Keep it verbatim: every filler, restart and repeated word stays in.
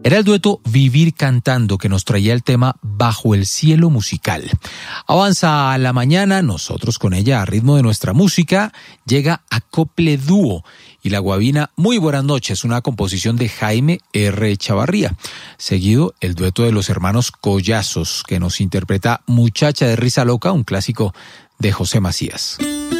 Era el dueto Vivir Cantando que nos traía el tema Bajo el Cielo Musical. Avanza la mañana, nosotros con ella a ritmo de nuestra música, llega Acople Dúo y la guabina Muy Buenas Noches, una composición de Jaime R. Chavarría. Seguido el dueto de los hermanos Collazos que nos interpreta Muchacha de Risa Loca, un clásico de José Macías.